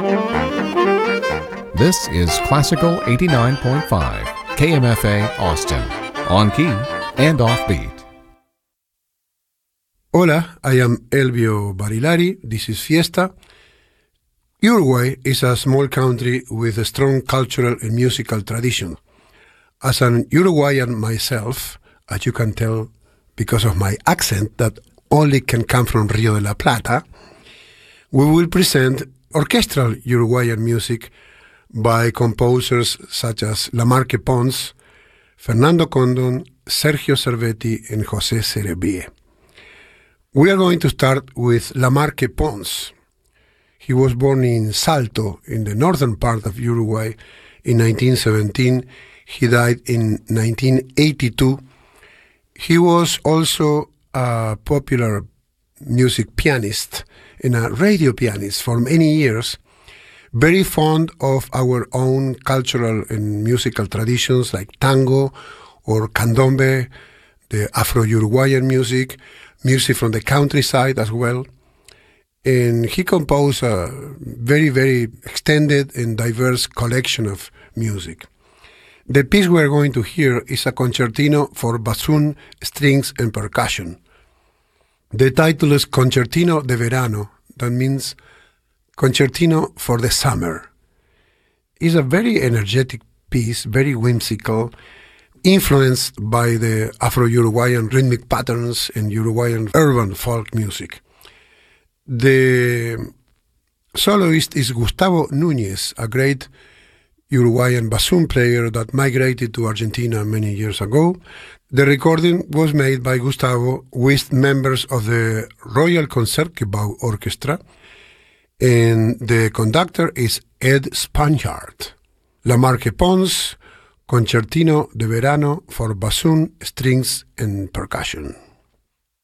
This is Classical 89.5, KMFA Austin, on key and offbeat. Hola, I am Elvio Barilari. This is Fiesta. Uruguay is a small country with a strong cultural and musical tradition. As an Uruguayan myself, as you can tell because of my accent that only can come from Rio de la Plata, we will present orchestral Uruguayan music by composers such as Lamarque Pons, Fernando Condon, Sergio Cervetti, and José Cerebrie. We are going to start with Lamarque Pons. He was born in Salto, in the northern part of Uruguay, in 1917. He died in 1982. He was also a popular music pianist and a radio pianist for many years, very fond of our own cultural and musical traditions like tango or candombe, the Afro-Uruguayan music from the countryside as well. And he composed a very, very extended and diverse collection of music. The piece we are going to hear is a concertino for bassoon, strings, and percussion. The title is Concertino de Verano. That means Concertino for the Summer. It's a very energetic piece, very whimsical, influenced by the Afro-Uruguayan rhythmic patterns and Uruguayan urban folk music. The soloist is Gustavo Núñez, a great Uruguayan bassoon player that migrated to Argentina many years ago. The recording was made by Gustavo with members of the Royal Concertgebouw Orchestra, and the conductor is Ed Spanjaard. Lamarque Pons, Concertino de Verano for bassoon, strings, and percussion.